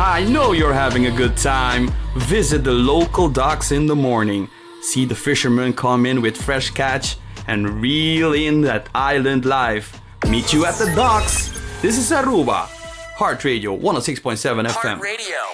I know you're having a good time. Visit the local docks in the morning. See the fishermen come in with fresh catch and reel in that island life. Meet you at the docks. This is Aruba. Heart Radio 106.7 FM. Heart Radio.